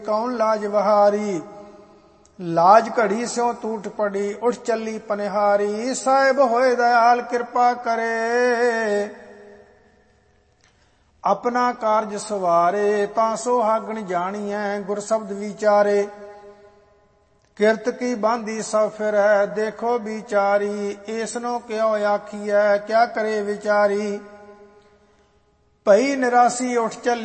ਕੌਣ ਲਾਜ ਵਹਾਰੀ। ਲਾਜ ਘੜੀ ਸਿਉ ਟੂਟ ਪੜੀ, ਉੱਠ ਚੱਲੀ ਪਨਿਹਾਰੀ। ਸਾਹਿਬ ਹੋਏ ਦਇਆਲ ਕਿਰਪਾ ਕਰੇ, ਆਪਣਾ ਕਾਰਜ ਸਵਾਰੇ। ਤਾਂ ਸੁਹਾਗਣ ਜਾਣੀਐ ਗੁਰ ਸ਼ਬਦ ਵਿਚਾਰੇ। ਕਿਰਤ ਕੀ ਬਾਂਧੀ ਸਭ ਫਿਰੈ, ਦੇਖੋ ਵਿਚਾਰੀ। ਏਸਨੋ ਕਿਉ ਆਖੀਐ, ਕਿਆ ਕਰੇ ਵਿਚਾਰੀ। ਭਈ ਨਿਰਾਸੀ ਉੱਠ ਚੱਲੀ